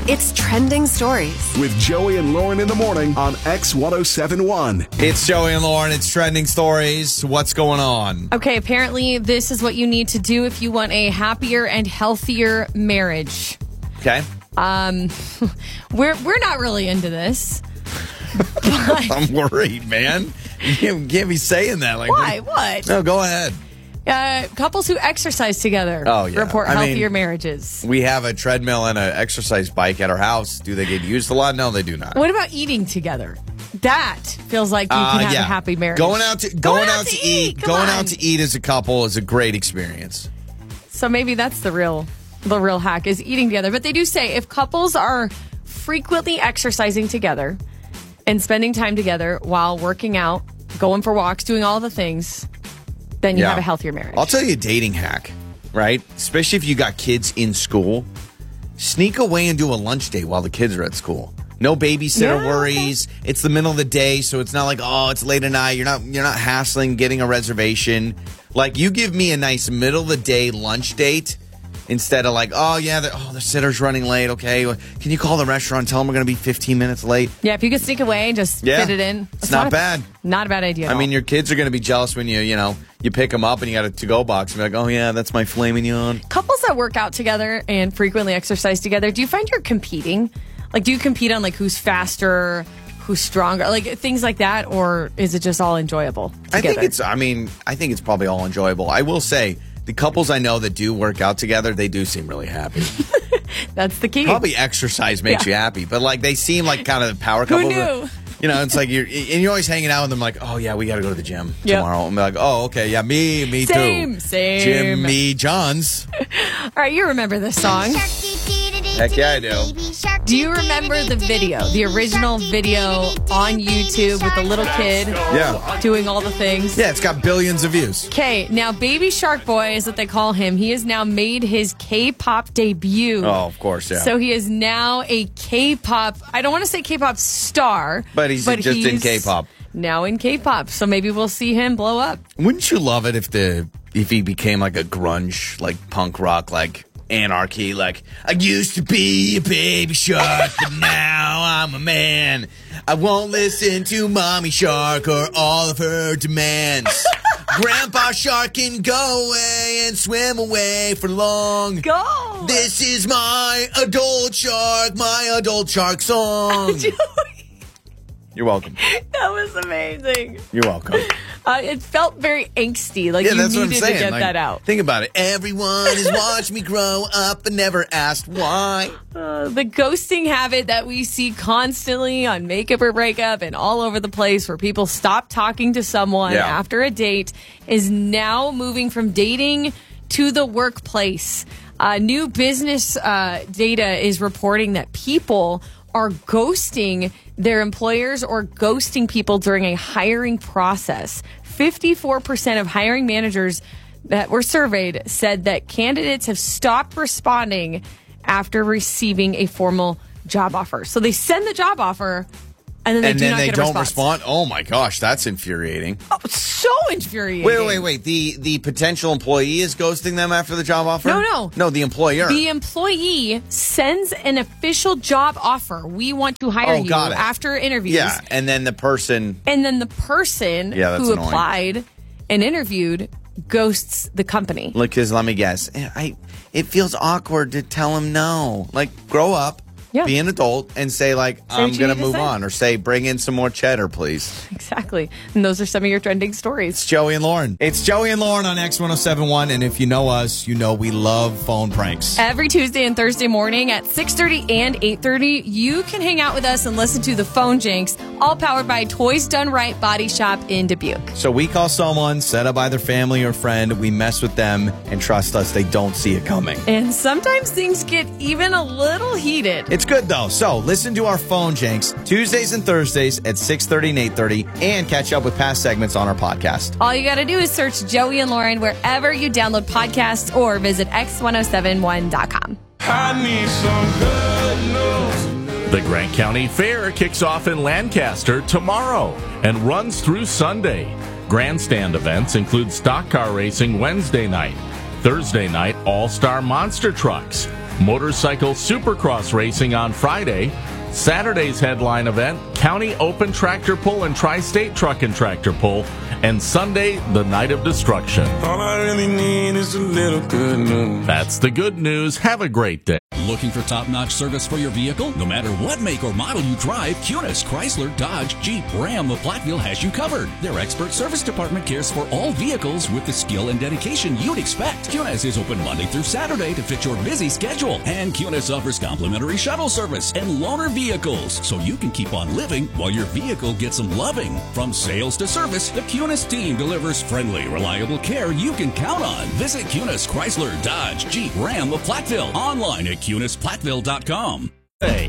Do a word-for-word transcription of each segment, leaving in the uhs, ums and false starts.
It's Trending Stories with Joey and Lauren in the morning on X ten seventy-one. It's Joey and Lauren. It's Trending Stories. What's going on? Okay, apparently this is what you need to do if you want a happier and healthier marriage. Okay. Um, we're we're not really into this. But I'm worried, man. You can't, can't be saying that. Like, why? What? No, go ahead. Uh, couples who exercise together oh, yeah. report I healthier mean, marriages. We have a treadmill and an exercise bike at our house. Do they get used a lot? No, they do not. What about eating together? That feels like you can uh, have yeah. a happy marriage. Going out to going, going out, out to, to eat, eat. going on. out to eat as a couple is a great experience. So maybe that's the real the real hack is eating together. But they do say if couples are frequently exercising together and spending time together while working out, going for walks, doing all the things, then you yeah. have a healthier marriage. I'll tell you a dating hack, right? Especially if you got kids in school. Sneak away and do a lunch date while the kids are at school. No babysitter yeah, worries. Okay. It's the middle of the day, so it's not like, oh, it's late at night. You're not you're not hassling getting a reservation. Like, you give me a nice middle of the day lunch date instead of like, oh, yeah, the, oh, the sitter's running late. Okay, can you call the restaurant and tell them we're going to be fifteen minutes late? Yeah, if you could sneak away and just yeah. fit it in. It's, it's not, not bad. A, not a bad idea at I all. mean, your kids are going to be jealous when you, you know, you pick them up and you got a to-go box and be like, oh, yeah, that's my filet mignon. Couples that work out together and frequently exercise together, do you find you're competing? Like, do you compete on, like, who's faster, who's stronger, like, things like that, or is it just all enjoyable together? I think it's, I mean, I think it's probably all enjoyable. I will say, the couples I know that do work out together, they do seem really happy. That's the key. Probably exercise makes yeah. you happy, but, like, they seem like kind of the power couple. Who knew? You know, it's like you're, and you're always hanging out with them like, oh, yeah, we got to go to the gym yep. tomorrow. And be like, oh, okay, yeah, me, me same, too. Same, same. Jimmy Johns. All right, you remember this song. Heck yeah, I do. Do you remember the video, the original video on YouTube with the little kid yeah. doing all the things? Yeah, it's got billions of views. Okay, now Baby Shark Boy is what they call him. He has now made his K-pop debut. Oh, of course, yeah. So he is now a K-pop, I don't want to say K-pop star. But he's but just he's in K-pop. Now in K-pop. So maybe we'll see him blow up. Wouldn't you love it if the if he became like a grunge, like punk rock, like anarchy, like, I used to be a baby shark, but now I'm a man. I won't listen to Mommy Shark or all of her demands. Grandpa Shark can go away and swim away for long. Go! This is my adult shark, my adult shark song. You're welcome. That was amazing. You're welcome. Uh, it felt very angsty. Like yeah, you that's needed what I'm saying. to get like, that out. Think about it. Everyone has watched me grow up and never asked why. Uh, the ghosting habit that we see constantly on Makeup or Breakup and all over the place where people stop talking to someone yeah. after a date is now moving from dating to the workplace. Uh, new business uh, data is reporting that people are ghosting their employers or ghosting people during a hiring process. fifty-four percent of hiring managers that were surveyed said that candidates have stopped responding after receiving a formal job offer. So they send the job offer and then they and do then not they get a don't response. respond. Oh my gosh, that's infuriating. Oh, so infuriating. Wait, wait, wait. The the potential employee is ghosting them after the job offer? No, no. No, the employer. The employee sends an official job offer. We want to hire oh, you got it. after interviews. Yeah, and then the person... And then the person yeah, who annoying. applied and interviewed ghosts the company. Look, because let me guess. I, it feels awkward to tell him no. Like, grow up. Yeah. Be an adult and say, like, say I'm going to move on. Or say, bring in some more cheddar, please. Exactly. And those are some of your trending stories. It's Joey and Lauren. It's Joey and Lauren on X ten seventy-one. And if you know us, you know we love phone pranks. Every Tuesday and Thursday morning at six thirty and eight thirty, you can hang out with us and listen to the Phone Jinx, all powered by Toys Done Right Body Shop in Dubuque. So we call someone, set up either family or friend, we mess with them, and trust us, they don't see it coming. And sometimes things get even a little heated. It's good, though. So listen to our Phone Jinx Tuesdays and Thursdays at six thirty and eight thirty and catch up with past segments on our podcast. All you got to do is search Joey and Lauren wherever you download podcasts or visit x ten seventy-one dot com. I need some good news. The Grant County Fair kicks off in Lancaster tomorrow and runs through Sunday. Grandstand events include stock car racing Wednesday night. Thursday night, all-star monster trucks. Motorcycle Supercross racing on Friday. Saturday's headline event, County Open Tractor Pull and Tri-State Truck and Tractor Pull. And Sunday, the Night of Destruction. All I really need is a little good news. That's the good news. Have a great day. Looking for top-notch service for your vehicle? No matter what make or model you drive, Cunis, Chrysler, Dodge, Jeep, Ram, of Platteville has you covered. Their expert service department cares for all vehicles with the skill and dedication you'd expect. Cunis is open Monday through Saturday to fit your busy schedule. And Cunis offers complimentary shuttle service and loaner vehicles, so you can keep on living while your vehicle gets some loving. From sales to service, the Cunis team delivers friendly, reliable care you can count on. Visit Cunis, Chrysler, Dodge, Jeep, Ram of Platteville. Online at Cunis Platteville dot com. Hey.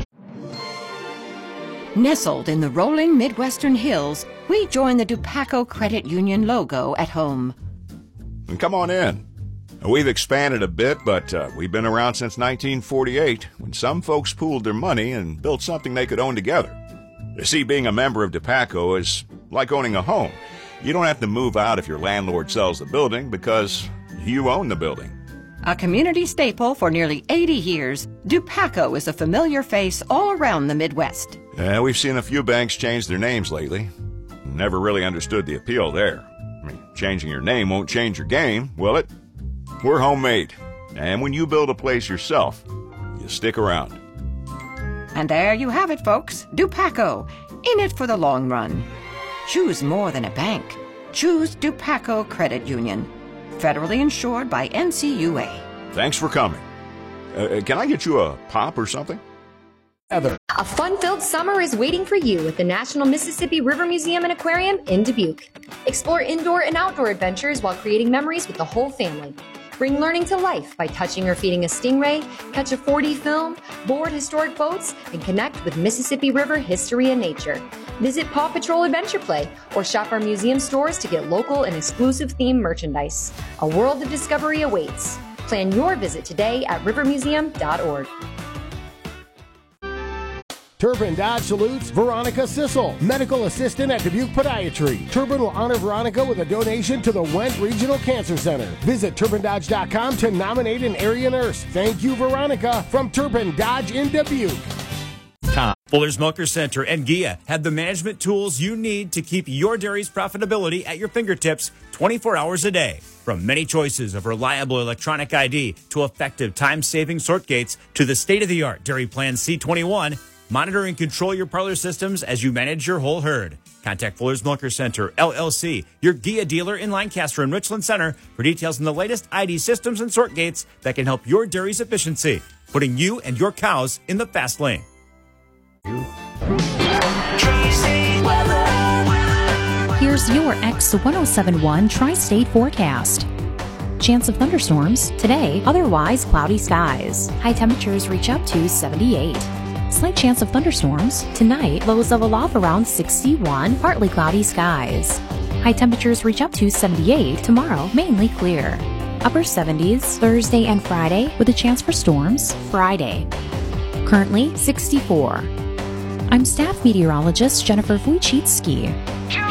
Nestled in the rolling Midwestern hills, we join the Dupaco Credit Union logo at home. And come on in. We've expanded a bit, but uh, we've been around since nineteen forty-eight, when some folks pooled their money and built something they could own together. You see, being a member of Dupaco is like owning a home. You don't have to move out if your landlord sells the building because you own the building. A community staple for nearly eighty years, Dupaco is a familiar face all around the Midwest. Yeah, we've seen a few banks change their names lately. Never really understood the appeal there. I mean, changing your name won't change your game, will it? We're homemade. And when you build a place yourself, you stick around. And there you have it, folks. Dupaco, in it for the long run. Choose more than a bank. Choose Dupaco Credit Union. Federally insured by N C U A. Thanks for coming. Uh, can I get you a pop or something? A fun-filled summer is waiting for you at the National Mississippi River Museum and Aquarium in Dubuque. Explore indoor and outdoor adventures while creating memories with the whole family. Bring learning to life by touching or feeding a stingray, catch a four D film, board historic boats, and connect with Mississippi River history and nature. Visit Paw Patrol Adventure Play or shop our museum stores to get local and exclusive themed merchandise. A world of discovery awaits. Plan your visit today at river museum dot org. Turbin Dodge salutes Veronica Sissel, medical assistant at Dubuque Podiatry. Turbin will honor Veronica with a donation to the Went Regional Cancer Center. Visit turbin dodge dot com to nominate an area nurse. Thank you, Veronica, from Turbin Dodge in Dubuque. Fuller's Milker Center and G I A have the management tools you need to keep your dairy's profitability at your fingertips twenty-four hours a day. From many choices of reliable electronic I D to effective time-saving sort gates to the state-of-the-art Dairy Plan C twenty-one, monitor and control your parlor systems as you manage your whole herd. Contact Fuller's Milker Center, L L C, your G I A dealer in Lancaster and Richland Center for details on the latest I D systems and sort gates that can help your dairy's efficiency, putting you and your cows in the fast lane. Here's your X one oh seven point one Tri-State forecast. Chance of thunderstorms today, otherwise cloudy skies. High temperatures reach up to seventy-eight. Slight chance of thunderstorms tonight, lows level off around sixty-one, partly cloudy skies. High temperatures reach up to seventy-eight tomorrow, mainly clear. Upper seventies Thursday and Friday with a chance for storms Friday. Currently sixty-four. I'm staff meteorologist Jennifer Wojcicki.